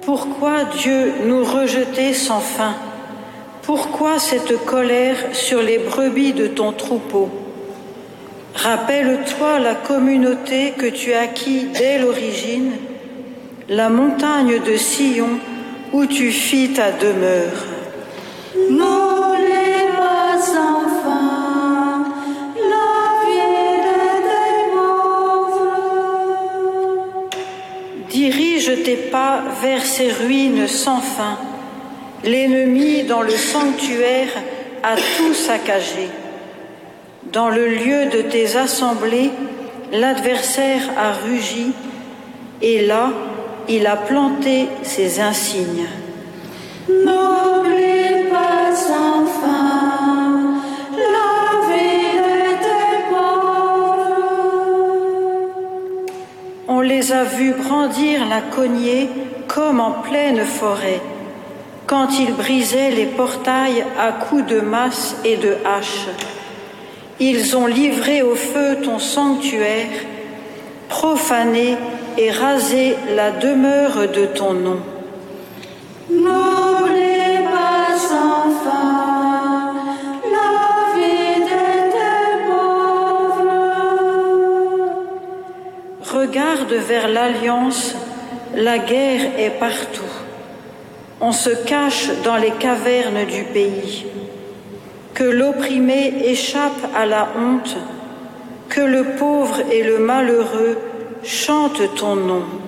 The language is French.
Pourquoi, Dieu, nous rejeter sans fin? Pourquoi cette colère sur les brebis de ton troupeau? Rappelle-toi la communauté que tu acquis dès l'origine, la montagne de Sion où tu fis ta demeure. N'oublie pas sans fin la vie de tes pauvres. Dirige tes pas vers ces ruines sans fin. L'ennemi dans le sanctuaire a tout saccagé. Dans le lieu de tes assemblées, l'adversaire a rugi, et là, il a planté ses insignes. N'oublie pas sans fin la vie de tes pauvres. On les a vus brandir la cognée comme en pleine forêt, quand ils brisaient les portails à coups de masse et de hache. Ils ont livré au feu ton sanctuaire, profané et rasé la demeure de ton nom. N'oublie pas sans fin la vie de tes pauvres. Regarde vers l'alliance, la guerre est partout. On se cache dans les cavernes du pays. Que l'opprimé échappe à la honte, que le pauvre et le malheureux chantent ton nom.